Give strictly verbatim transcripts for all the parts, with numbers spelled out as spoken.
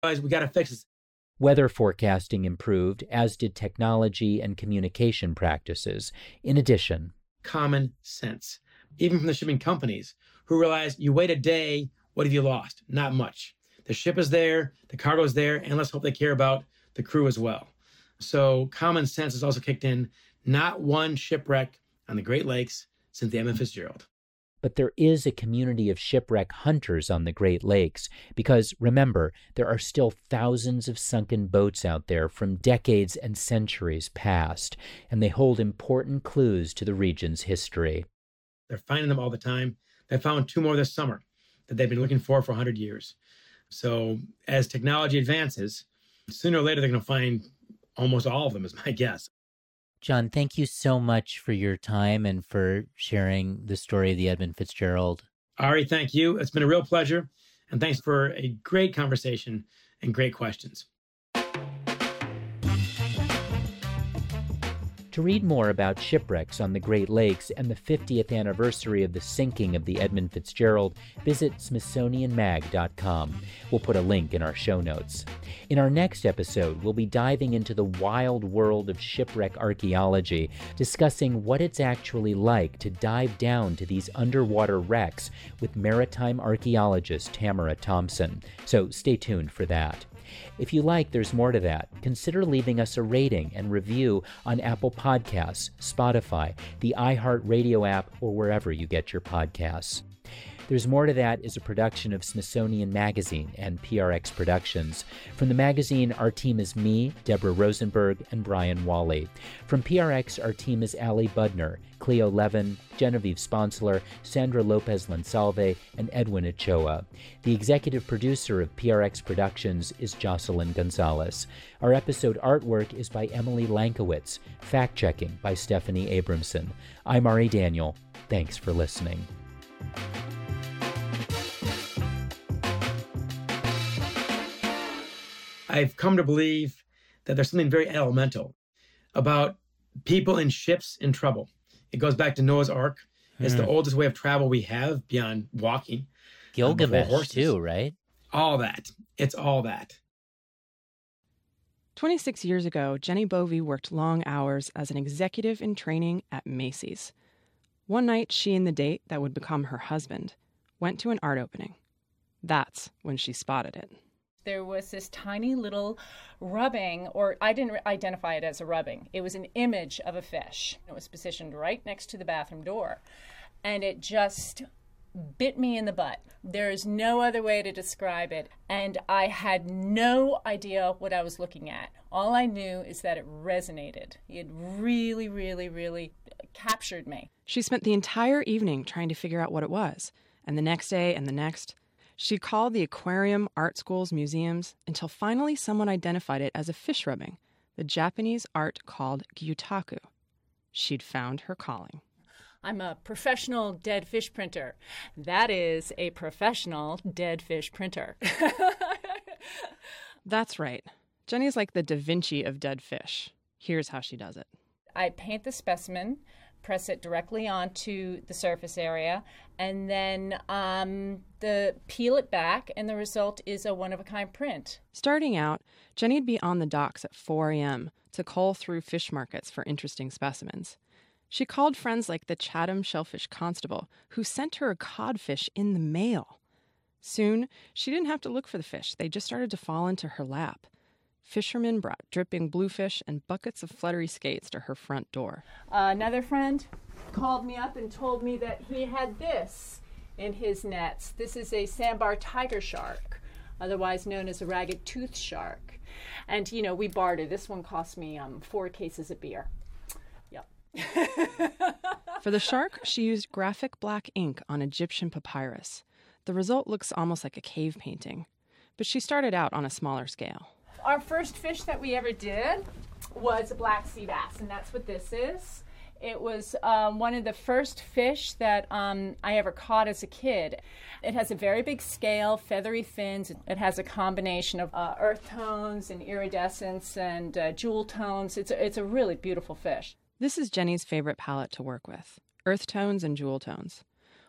Guys, we got to fix this. Weather forecasting improved, as did technology and communication practices. In addition, common sense, even from the shipping companies, who realize you wait a day, what have you lost? Not much. The ship is there, the cargo is there, and let's hope they care about the crew as well. So common sense has also kicked in. Not one shipwreck on the Great Lakes since the Edmund Fitzgerald. But there is a community of shipwreck hunters on the Great Lakes because, remember, there are still thousands of sunken boats out there from decades and centuries past, and they hold important clues to the region's history. They're finding them all the time. They found two more this summer that they've been looking for for one hundred years. So as technology advances, sooner or later they're going to find almost all of them, is my guess. John, thank you so much for your time and for sharing the story of the Edmund Fitzgerald. Ari, thank you. It's been a real pleasure. And thanks for a great conversation and great questions. To read more about shipwrecks on the Great Lakes and the fiftieth anniversary of the sinking of the Edmund Fitzgerald, visit Smithsonian Mag dot com. We'll put a link in our show notes. In our next episode, we'll be diving into the wild world of shipwreck archaeology, discussing what it's actually like to dive down to these underwater wrecks with maritime archaeologist Tamara Thompson. So stay tuned for that. If you like There's More to That, consider leaving us a rating and review on Apple Podcasts, Spotify, the iHeartRadio app, or wherever you get your podcasts. There's More to That is a production of Smithsonian Magazine and P R X Productions. From the magazine, our team is me, Deborah Rosenberg, and Brian Wally. From P R X, our team is Allie Budner, Cleo Levin, Genevieve Sponsler, Sandra Lopez-Lansalve, and Edwin Ochoa. The executive producer of P R X Productions is Jocelyn Gonzalez. Our episode artwork is by Emily Lankowitz, fact-checking by Stephanie Abramson. I'm Ari Daniel. Thanks for listening. I've come to believe that there's something very elemental about people in ships in trouble. It goes back to Noah's Ark. It's mm. the oldest way of travel we have beyond walking. Gilgamesh too, right? All that. It's all that. twenty-six years ago, Jenny Bovey worked long hours as an executive in training at Macy's. One night, she and the date that would become her husband went to an art opening. That's when she spotted it. There was this tiny little rubbing, or I didn't identify it as a rubbing. It was an image of a fish. It was positioned right next to the bathroom door. And it just bit me in the butt. There is no other way to describe it. And I had no idea what I was looking at. All I knew is that it resonated. It really, really, really captured me. She spent the entire evening trying to figure out what it was. And the next day and the next. She called the aquarium, art schools, museums, until finally someone identified it as a fish rubbing, the Japanese art called gyutaku. She'd found her calling. I'm a professional dead fish printer. That is a professional dead fish printer. That's right. Jenny's like the Da Vinci of dead fish. Here's how she does it. I paint the specimen, press it directly onto the surface area, and then um, the peel it back, and the result is a one-of-a-kind print. Starting out, Jenny'd be on the docks at four a.m. to cull through fish markets for interesting specimens. She called friends like the Chatham Shellfish Constable, who sent her a codfish in the mail. Soon, she didn't have to look for the fish. They just started to fall into her lap. Fishermen brought dripping bluefish and buckets of fluttery skates to her front door. Uh, another friend called me up and told me that he had this in his nets. This is a sandbar tiger shark, otherwise known as a ragged tooth shark. And, you know, we barter. This one cost me um, four cases of beer. Yep. For the shark, she used graphic black ink on Egyptian papyrus. The result looks almost like a cave painting, but she started out on a smaller scale. Our first fish that we ever did was a black sea bass, and that's what this is. It was um, one of the first fish that um, I ever caught as a kid. It has a very big scale, feathery fins. It has a combination of uh, earth tones and iridescence and uh, jewel tones. It's a, it's a really beautiful fish. This is Jenny's favorite palette to work with, earth tones and jewel tones.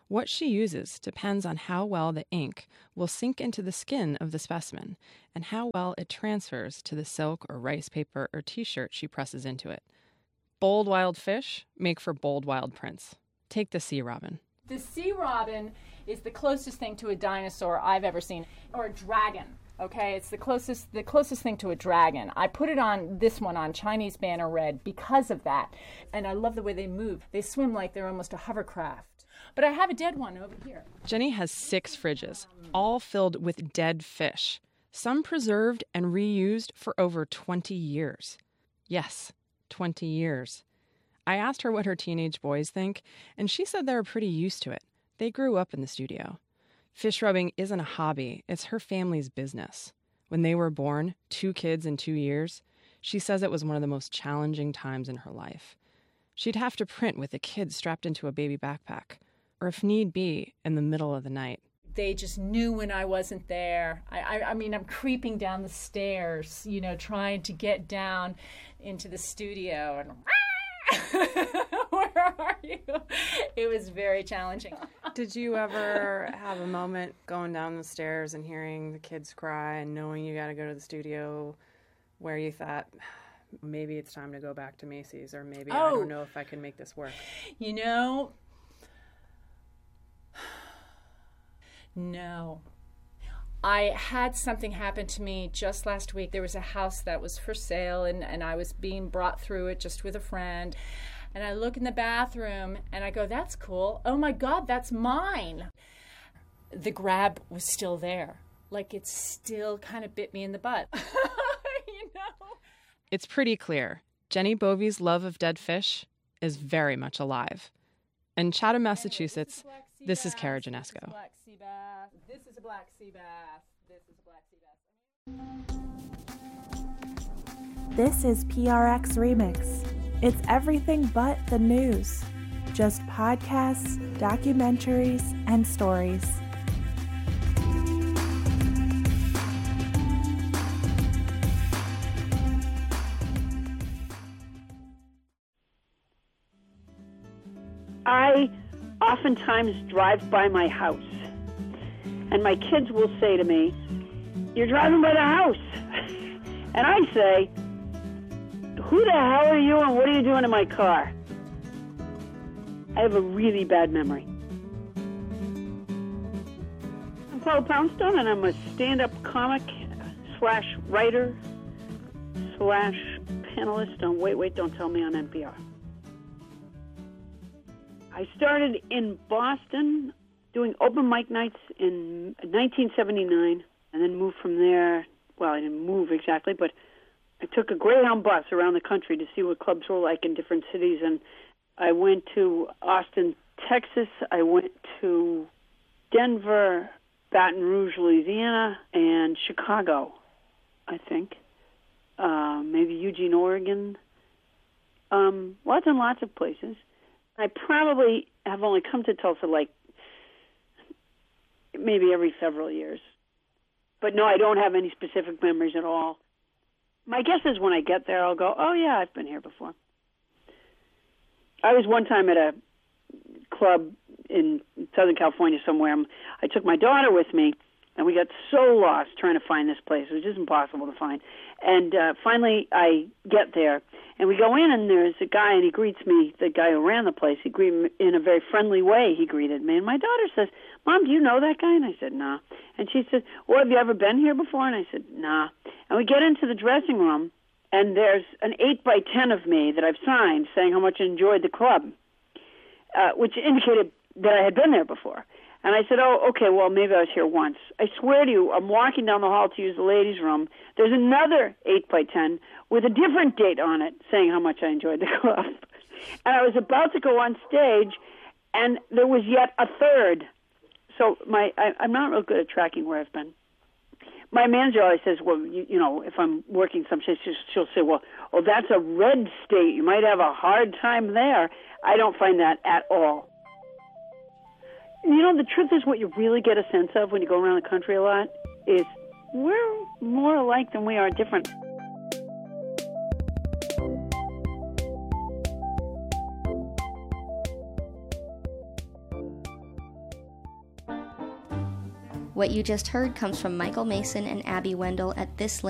What she uses depends on how well the ink will sink into the skin of the specimen and how well it transfers to the silk or rice paper or t-shirt she presses into it. Bold wild fish make for bold wild prints. Take the sea robin. The sea robin is the closest thing to a dinosaur I've ever seen, or a dragon. Okay, it's the closest the closest thing to a dragon. I put it on this one on Chinese Banner Red because of that. And I love the way they move. They swim like they're almost a hovercraft. But I have a dead one over here. Jenny has six fridges, all filled with dead fish, some preserved and reused for over twenty years. Yes, twenty years. I asked her what her teenage boys think, and she said they were pretty used to it. They grew up in the studio. Fish rubbing isn't a hobby, it's her family's business. When they were born, two kids in two years, she says it was one of the most challenging times in her life. She'd have to print with the kids strapped into a baby backpack, or if need be, in the middle of the night. They just knew when I wasn't there. I, I, I mean, I'm creeping down the stairs, you know, trying to get down into the studio, and where are you? It was very challenging. Did you ever have a moment going down the stairs and hearing the kids cry and knowing you got to go to the studio where you thought, maybe it's time to go back to Macy's, or maybe oh, I don't know if I can make this work? You know, no. I had something happen to me just last week. There was a house that was for sale, and, and I was being brought through it just with a friend. And I look in the bathroom, and I go, that's cool. Oh, my God, that's mine. The grab was still there. Like, it still kind of bit me in the butt. You know? It's pretty clear. Jenny Bovey's love of dead fish is very much alive. In Chatham, Massachusetts, this is Kara Janesco. This is a black sea bass. This is a black sea bass. This is P R X Remix. It's everything but the news. Just podcasts, documentaries, and stories. I oftentimes drive by my house, and my kids will say to me, "You're driving by the house." And I say, "Who the hell are you and what are you doing in my car?" I have a really bad memory. I'm Paula Poundstone, and I'm a stand-up comic slash writer slash panelist on Wait, Wait, Don't Tell Me on N P R. I started in Boston doing open mic nights in nineteen seventy-nine, and then moved from there. Well, I didn't move exactly, but I took a Greyhound bus around the country to see what clubs were like in different cities, and I went to Austin, Texas. I went to Denver, Baton Rouge, Louisiana, and Chicago, I think. Uh, maybe Eugene, Oregon. Um, lots and lots of places. I probably have only come to Tulsa like maybe every several years. But no, I don't have any specific memories at all. My guess is when I get there, I'll go, oh, yeah, I've been here before. I was one time at a club in Southern California somewhere. I took my daughter with me, and we got so lost trying to find this place. It was just impossible to find. And uh, finally, I get there, and we go in, and there's a guy, and he greets me, the guy who ran the place. He greeted me in a very friendly way. He greeted me. And my daughter says, "Mom, do you know that guy?" And I said, "Nah." And she said, "Well, have you ever been here before?" And I said, "Nah." And we get into the dressing room, and there's an eight by ten of me that I've signed saying how much I enjoyed the club, uh, which indicated that I had been there before. And I said, "Oh, okay, well, maybe I was here once." I swear to you, I'm walking down the hall to use the ladies' room. There's another eight by ten with a different date on it saying how much I enjoyed the club. And I was about to go on stage, and there was yet a third. So my I, I'm not real good at tracking where I've been. My manager always says, well, you, you know, if I'm working someplace, she'll say, well, oh, that's a red state. You might have a hard time there. I don't find that at all. You know, the truth is what you really get a sense of when you go around the country a lot is we're more alike than we are different. What you just heard comes from Michael Mason and Abby Wendell at This